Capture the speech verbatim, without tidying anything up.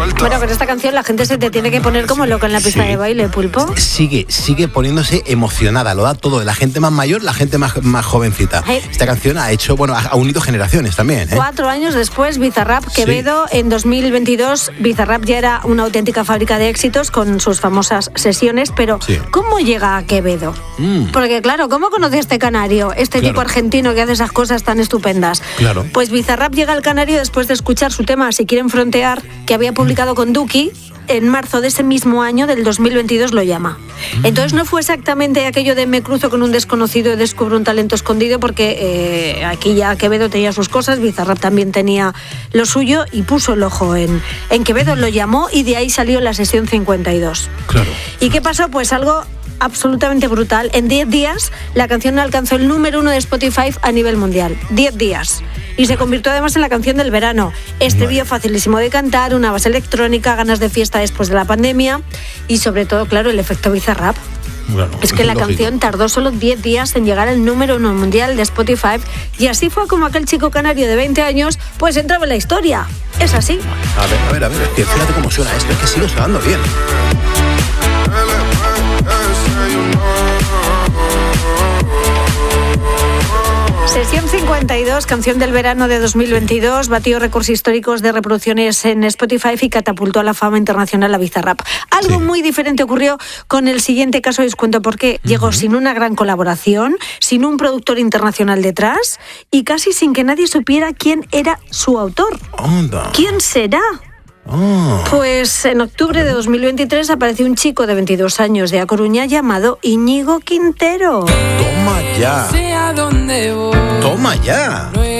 Bueno, con esta canción la gente se te tiene que poner como loco en la pista Sí. de baile, Pulpo. Sigue, sigue poniéndose emocionada, lo da todo, la gente más mayor, la gente más, más jovencita. Ay. Esta canción ha hecho, bueno, ha, ha unido generaciones también, ¿eh? Cuatro años después, Bizarrap, Quevedo, en dos mil veintidós, Bizarrap ya era una auténtica fábrica de éxitos con sus famosas sesiones, pero Sí. ¿cómo llega a Quevedo? Mm. Porque claro, ¿cómo conoce a este canario, este Claro. chico argentino que hace esas cosas tan estupendas? Claro. Pues Bizarrap llega al canario después de escuchar su tema Si quieren frontear, que había publicado con Duki. En marzo de ese mismo año, del dos mil veintidós, lo llama. Entonces no fue exactamente aquello de me cruzo con un desconocido y descubro un talento escondido, porque eh, aquí ya Quevedo tenía sus cosas, Bizarrap también tenía lo suyo y puso el ojo en, en Quevedo, lo llamó y de ahí salió la sesión cincuenta y dos. Claro. ¿Y qué pasó? Pues algo absolutamente brutal. En diez días la canción alcanzó el número uno de Spotify a nivel mundial. diez días. Y se convirtió además en la canción del verano. Estribillo facilísimo de cantar, una base electrónica, ganas de fiesta después de la pandemia y sobre todo, claro, el efecto Bizarrap. Claro, Es que la lógico. canción tardó solo diez días en llegar al número uno mundial de Spotify y así fue como aquel chico canario de veinte años pues entraba en la historia. Es así. A ver, a ver, a ver, es que fíjate cómo suena esto, es que sigue sonando bien. Sesión cincuenta y dos, canción del verano de dos mil veintidós, batió récords históricos de reproducciones en Spotify y catapultó a la fama internacional a Bizarrap. Algo Sí. muy diferente ocurrió con el siguiente caso y os cuento por qué. Llegó sin una gran colaboración, sin un productor internacional detrás y casi sin que nadie supiera quién era su autor. Onda. ¿Quién será? Oh. Pues en octubre de dos mil veintitrés apareció un chico de veintidós años de A Coruña llamado Íñigo Quintero. Toma ya. Toma ya.